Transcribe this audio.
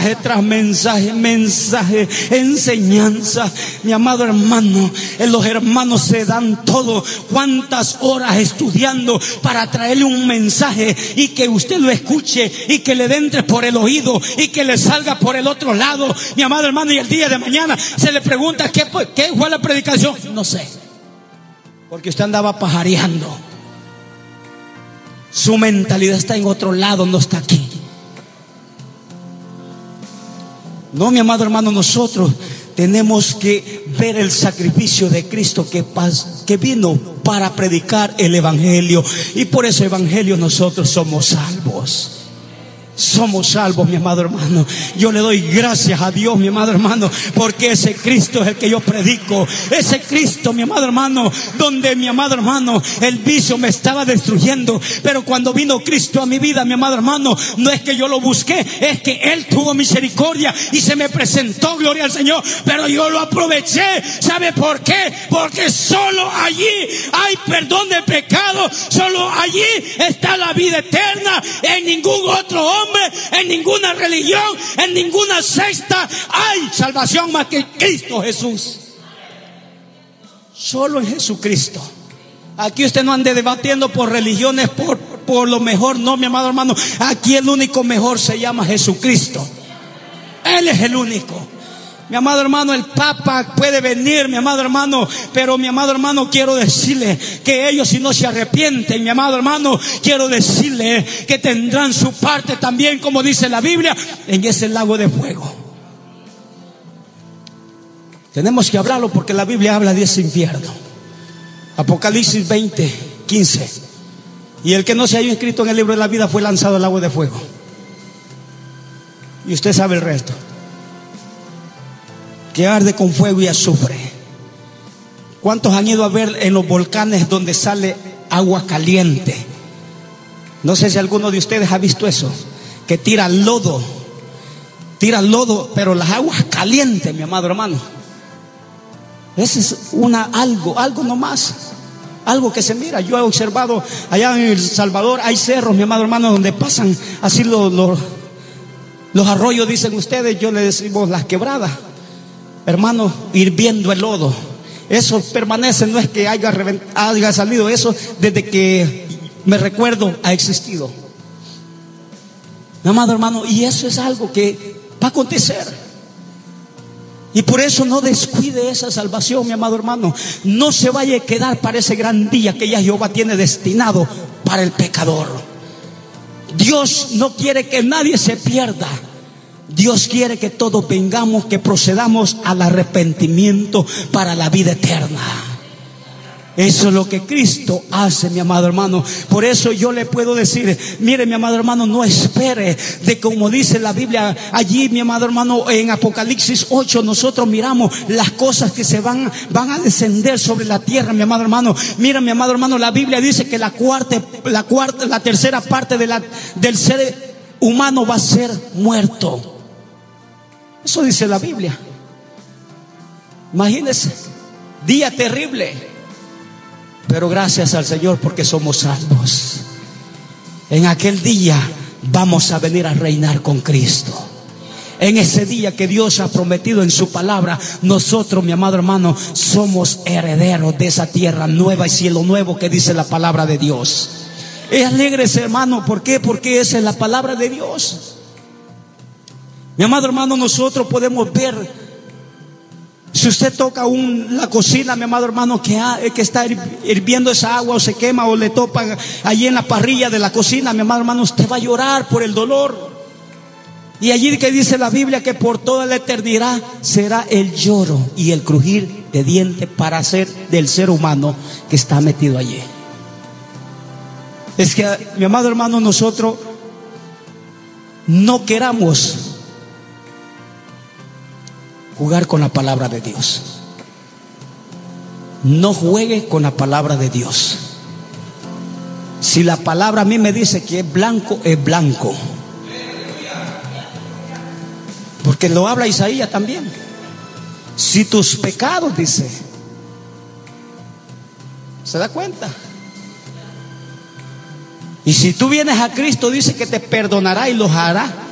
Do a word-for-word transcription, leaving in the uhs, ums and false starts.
mensaje tras mensaje, mensaje, enseñanza. Mi amado hermano, los hermanos se dan todo. Cuántas horas estudiando para traerle un mensaje y que usted lo escuche y que le entre por el oído y que le salga por el otro lado. Mi amado hermano, y el día de mañana se le pregunta ¿qué, qué fue la predicación? No sé, porque usted andaba pajareando. Su mentalidad está en otro lado, no está aquí. No, mi amado hermano, nosotros tenemos que ver el sacrificio de Cristo que, que vino para predicar el evangelio. Y por ese evangelio nosotros somos salvos. Somos salvos, mi amado hermano. Yo le doy gracias a Dios, mi amado hermano, porque ese Cristo es el que yo predico. Ese Cristo, mi amado hermano, donde, mi amado hermano, el vicio me estaba destruyendo, pero cuando vino Cristo a mi vida, mi amado hermano, no es que yo lo busqué, es que Él tuvo misericordia y se me presentó, gloria al Señor. Pero yo lo aproveché. ¿Sabe por qué? Porque solo allí hay perdón de pecado. Solo allí está la vida eterna. En ningún otro hombre, en ninguna religión, en ninguna secta hay salvación más que Cristo Jesús. Solo en Jesucristo. Aquí usted no ande debatiendo por religiones, por, por lo mejor. No, mi amado hermano, aquí el único mejor se llama Jesucristo. Él es el único. Mi amado hermano, el Papa puede venir, mi amado hermano, pero mi amado hermano, quiero decirle que ellos, si no se arrepienten, mi amado hermano, quiero decirle que tendrán su parte también, como dice la Biblia, en ese lago de fuego. Tenemos que hablarlo porque la Biblia habla de ese infierno. Apocalipsis veinte, quince. Y el que no se haya inscrito en el libro de la vida fue lanzado al lago de fuego. Y usted sabe el resto, que arde con fuego y azufre. ¿Cuántos han ido a ver en los volcanes donde sale agua caliente? No sé si alguno de ustedes ha visto eso, que tira lodo, tira lodo, pero las aguas calientes, mi amado hermano. Ese es una, algo, algo nomás, algo que se mira. Yo he observado allá en El Salvador, hay cerros, mi amado hermano, donde pasan así los, los, los arroyos, dicen ustedes, yo le decimos las quebradas. Hermano, hirviendo el lodo. Eso permanece, no es que haya, revent- haya salido, eso desde que me recuerdo ha existido. Mi amado hermano, y eso es algo que va a acontecer. Y por eso no descuide esa salvación, mi amado hermano. No se vaya a quedar para ese gran día que ya Jehová tiene destinado para el pecador. Dios no quiere que nadie se pierda. Dios quiere que todos vengamos, que procedamos al arrepentimiento para la vida eterna. Eso es lo que Cristo hace, mi amado hermano. Por eso yo le puedo decir, mire, mi amado hermano, no espere de como dice la Biblia allí, mi amado hermano, en Apocalipsis ocho, nosotros miramos las cosas que se van, van a descender sobre la tierra, mi amado hermano. Mira, mi amado hermano, la Biblia dice que la cuarta, la cuarta, la tercera parte de la, del ser humano va a ser muerto. Eso dice la Biblia. Imagínense, día terrible. Pero gracias al Señor porque somos salvos. En aquel día vamos a venir a reinar con Cristo. En ese día que Dios ha prometido en su palabra, nosotros, mi amado hermano, somos herederos de esa tierra nueva y cielo nuevo que dice la palabra de Dios. Es alegre, hermano. ¿Por qué? Porque esa es la palabra de Dios. Mi amado hermano, nosotros podemos ver, si usted toca un, la cocina, mi amado hermano, que, ha, que está hirviendo esa agua o se quema o le topa allí en la parrilla de la cocina, mi amado hermano, usted va a llorar por el dolor. Y allí que dice la Biblia que por toda la eternidad será el lloro y el crujir de dientes para hacer del ser humano que está metido allí. Es que, mi amado hermano, nosotros no queramos jugar con la palabra de Dios. No juegue con la palabra de Dios. Si la palabra a mí me dice que es blanco, es blanco. Porque lo habla Isaías también. Si tus pecados, dice, ¿se da cuenta? Y si tú vienes a Cristo, dice que te perdonará y los hará